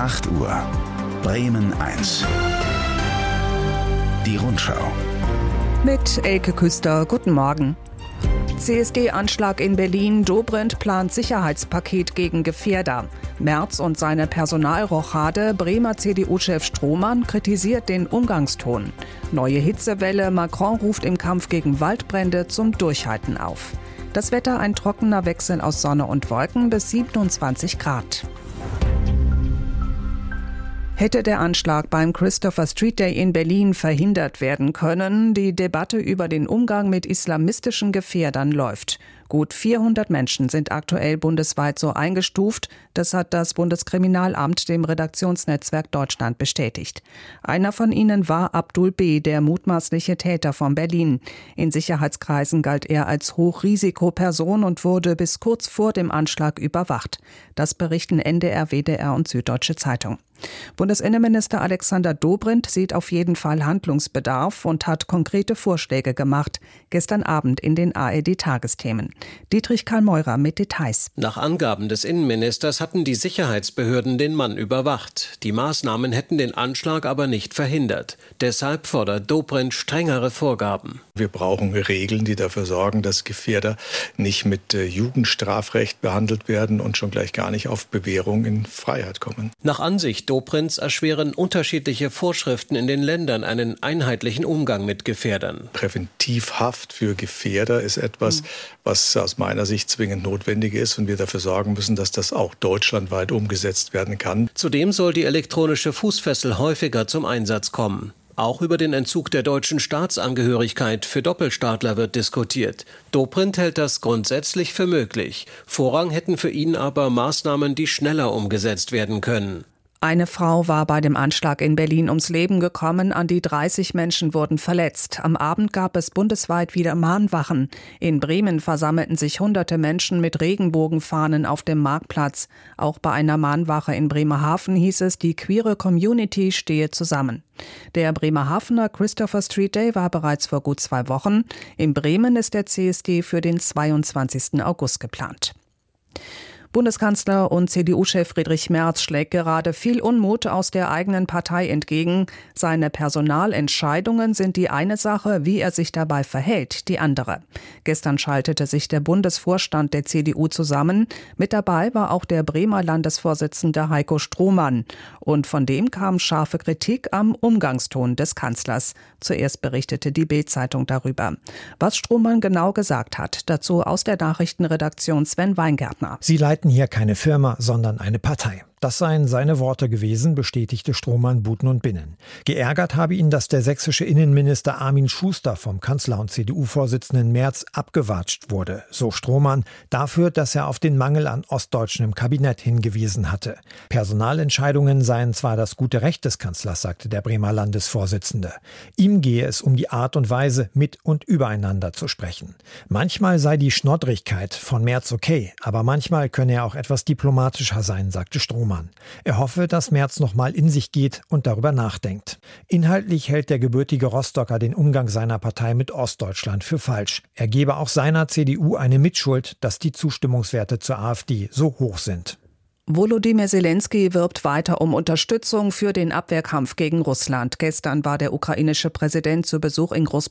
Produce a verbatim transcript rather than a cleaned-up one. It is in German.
acht Uhr. Bremen eins. Die Rundschau. Mit Elke Küster, guten Morgen. C S D-Anschlag in Berlin. Dobrindt plant Sicherheitspaket gegen Gefährder. Merz und seine Personalrochade. Bremer C D U-Chef Strohmann kritisiert den Umgangston. Neue Hitzewelle. Macron ruft im Kampf gegen Waldbrände zum Durchhalten auf. Das Wetter: ein trockener Wechsel aus Sonne und Wolken bis siebenundzwanzig Grad. Hätte der Anschlag beim Christopher Street Day in Berlin verhindert werden können? Die Debatte über den Umgang mit islamistischen Gefährdern läuft. Gut vierhundert Menschen sind aktuell bundesweit so eingestuft. Das hat das Bundeskriminalamt dem Redaktionsnetzwerk Deutschland bestätigt. Einer von ihnen war Abdul B., der mutmaßliche Täter von Berlin. In Sicherheitskreisen galt er als Hochrisikoperson und wurde bis kurz vor dem Anschlag überwacht. Das berichten N D R, W D R und Süddeutsche Zeitung. Bundesinnenminister Alexander Dobrindt sieht auf jeden Fall Handlungsbedarf und hat konkrete Vorschläge gemacht. Gestern Abend in den A R D-Tagesthemen. Dietrich Karl Meurer mit Details. Nach Angaben des Innenministers hatten die Sicherheitsbehörden den Mann überwacht. Die Maßnahmen hätten den Anschlag aber nicht verhindert. Deshalb fordert Dobrindt strengere Vorgaben. Wir brauchen Regeln, die dafür sorgen, dass Gefährder nicht mit äh, Jugendstrafrecht behandelt werden und schon gleich gar nicht auf Bewährung in Freiheit kommen. Nach Ansicht Dobrindts erschweren unterschiedliche Vorschriften in den Ländern einen einheitlichen Umgang mit Gefährdern. Präventivhaft für Gefährder ist etwas, was aus meiner Sicht zwingend notwendig ist und wir dafür sorgen müssen, dass das auch deutschlandweit umgesetzt werden kann. Zudem soll die elektronische Fußfessel häufiger zum Einsatz kommen. Auch über den Entzug der deutschen Staatsangehörigkeit für Doppelstaatler wird diskutiert. Dobrindt hält das grundsätzlich für möglich. Vorrang hätten für ihn aber Maßnahmen, die schneller umgesetzt werden können. Eine Frau war bei dem Anschlag in Berlin ums Leben gekommen, an die dreißig Menschen wurden verletzt. Am Abend gab es bundesweit wieder Mahnwachen. In Bremen versammelten sich hunderte Menschen mit Regenbogenfahnen auf dem Marktplatz. Auch bei einer Mahnwache in Bremerhaven hieß es, die queere Community stehe zusammen. Der Bremerhavener Christopher Street Day war bereits vor gut zwei Wochen. In Bremen ist der C S D für den zweiundzwanzigsten August geplant. Bundeskanzler und C D U-Chef Friedrich Merz schlägt gerade viel Unmut aus der eigenen Partei entgegen. Seine Personalentscheidungen sind die eine Sache, wie er sich dabei verhält, die andere. Gestern schaltete sich der Bundesvorstand der C D U zusammen. Mit dabei war auch der Bremer Landesvorsitzende Heiko Strohmann. Und von dem kam scharfe Kritik am Umgangston des Kanzlers. Zuerst berichtete die Bild-Zeitung darüber. Was Strohmann genau gesagt hat, dazu aus der Nachrichtenredaktion Sven Weingärtner. Sie leiten hier keine Firma, sondern eine Partei. Das seien seine Worte gewesen, bestätigte Strohmann Buten und Binnen. Geärgert habe ihn, dass der sächsische Innenminister Armin Schuster vom Kanzler und C D U-Vorsitzenden Merz abgewatscht wurde. So Strohmann dafür, dass er auf den Mangel an Ostdeutschen im Kabinett hingewiesen hatte. Personalentscheidungen seien zwar das gute Recht des Kanzlers, sagte der Bremer Landesvorsitzende. Ihm gehe es um die Art und Weise, mit und übereinander zu sprechen. Manchmal sei die Schnoddrigkeit von Merz okay, aber manchmal könne er auch etwas diplomatischer sein, sagte Strohmann. Er hoffe, dass Merz noch mal in sich geht und darüber nachdenkt. Inhaltlich hält der gebürtige Rostocker den Umgang seiner Partei mit Ostdeutschland für falsch. Er gebe auch seiner C D U eine Mitschuld, dass die Zustimmungswerte zur AfD so hoch sind. Volodymyr Zelensky wirbt weiter um Unterstützung für den Abwehrkampf gegen Russland. Gestern war der ukrainische Präsident zu Besuch in Großbritannien.